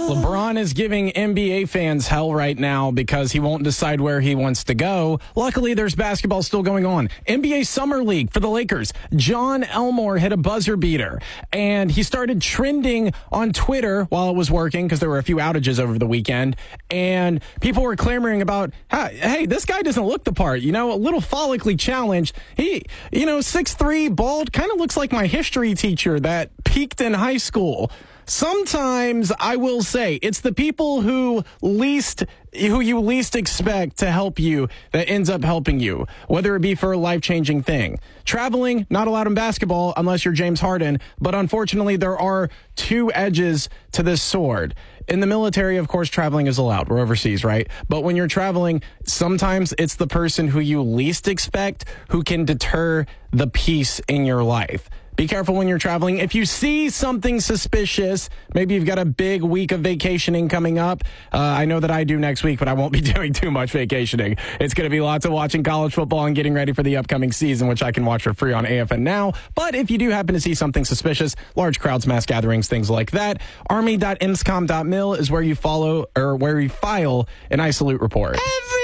LeBron is giving NBA fans hell right now because he won't decide where he wants to go. Luckily, there's basketball still going on. NBA Summer League for the Lakers. John Elmore hit a buzzer beater, and he started trending on Twitter while it was working because there were a few outages over the weekend, and people were clamoring about, hey, this guy doesn't look the part, a little follically challenged. He, 6'3", bald, kind of looks like my history teacher that peaked in high school. Sometimes I will say it's the people who you least expect to help you that ends up helping you, whether it be for a life-changing thing. Traveling, not allowed in basketball unless you're James Harden, but unfortunately there are two edges to this sword. In the military, of course, traveling is allowed. We're overseas, right? But when you're traveling, sometimes it's the person who you least expect who can deter the peace in your life. Be careful when you're traveling. If you see something suspicious, maybe you've got a big week of vacationing coming up. I know that I do next week, but I won't be doing too much vacationing. It's going to be lots of watching college football and getting ready for the upcoming season, which I can watch for free on AFN Now. But if you do happen to see something suspicious, large crowds, mass gatherings, things like that, army.imscom.mil is where you file an iSalute report.